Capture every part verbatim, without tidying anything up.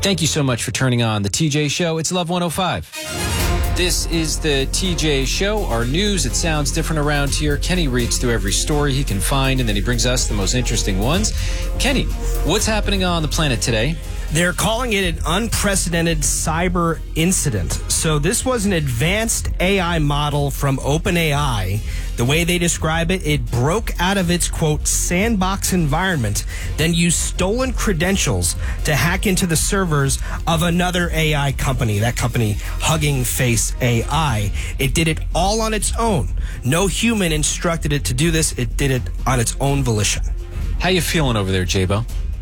Thank you so much for turning on the T J Show. It's Love one oh five. This is the T J Show, our news. It sounds different around here. Kenny reads through every story he can find, and then he brings us the most interesting ones. Kenny, what's happening on the planet today? They're calling it an unprecedented cyber incident. So this was an advanced A I model from OpenAI. The way they describe it, it broke out of its, quote, sandbox environment, then used stolen credentials to hack into the servers of another A I company, that company, Hugging Face A I. It did it all on its own. No human instructed it to do this. It did it on its own volition. How you feeling over there, J-Bo?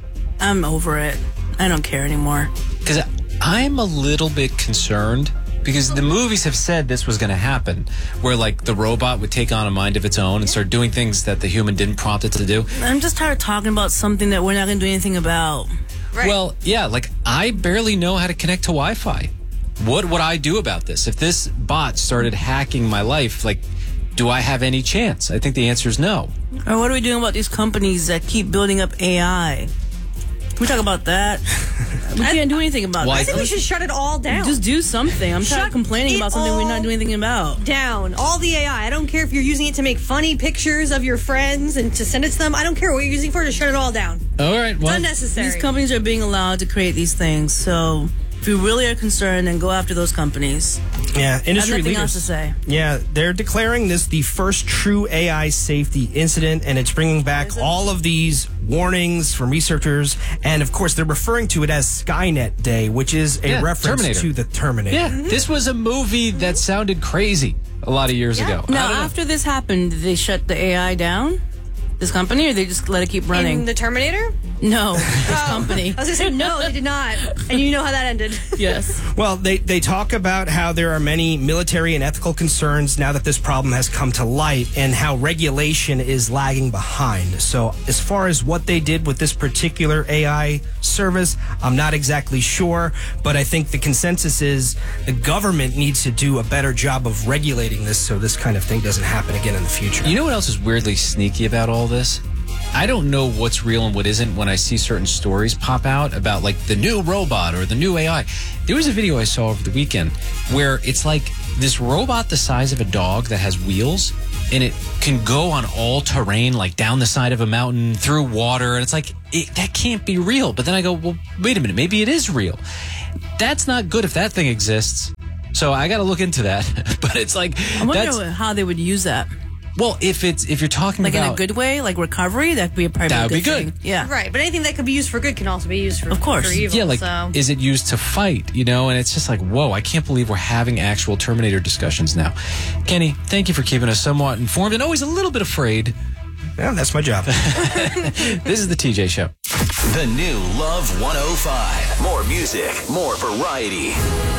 I'm over it. I don't care anymore. Because I'm a little bit concerned because the movies have said this was going to happen, where like the robot would take on a mind of its own and start doing things that the human didn't prompt it to do. I'm just tired of talking about something that we're not going to do anything about. Right. Well, yeah, like I barely know how to connect to Wi-Fi. What would I do about this? If this bot started hacking my life, like, do I have any chance? I think the answer is no. Or what are we doing about these companies that keep building up A I? Can we talk about that? We can't do anything about Well, it. I think we should shut it all down. Just do something. I'm tired Shut of complaining it about something we're not all doing anything about. Down. All the A I. I don't care if you're using it to make funny pictures of your friends and to send it to them. I don't care what you're using it for. Just shut it all down. All right, well, It's unnecessary. These companies are being allowed to create these things, so if you really are concerned, then go after those companies. Yeah, industry I have nothing leaders. else to say. Yeah, they're declaring this the first true A I safety incident, and it's bringing back all of these warnings from researchers, and of course they're referring to it as Skynet Day, which is a Yeah, reference Terminator. to the Terminator. yeah, this was a movie that sounded crazy a lot of years ago. I Now, don't know. after this happened, did they shut the A I down? This company, or they just let it keep running? In the Terminator? No, this Oh. company. I was going to say, no, they did not. And you know how that ended. Yes. Well, they, they talk about how there are many military and ethical concerns now that this problem has come to light and how regulation is lagging behind. So as far as what they did with this particular A I service, I'm not exactly sure, but I think the consensus is the government needs to do a better job of regulating this so this kind of thing doesn't happen again in the future. You know what else is weirdly sneaky about all this? I don't know what's real and what isn't when I see certain stories pop out about like the new robot or the new A I. There was a video I saw over the weekend where it's like this robot the size of a dog that has wheels, and it can go on all terrain, like down the side of a mountain, through water, and it's like, it, that can't be real. But then I go, well, wait a minute, maybe it is real. That's not good if that thing exists. So I got to look into that. But it's like, I wonder that's, how they would use that. well, if it's if you're talking Like about in a good way, like recovery, that'd be a probably That a would good be good. thing. Yeah. Right, but anything that could be used for good can also be used for, Of course. for evil. yeah, like, so. is it used to fight, you know? And it's just like, whoa, I can't believe we're having actual Terminator discussions now. Kenny, thank you for keeping us somewhat informed and always a little bit afraid. Yeah, that's my job. This is the T J Show. The new Love one oh five. More music, more variety.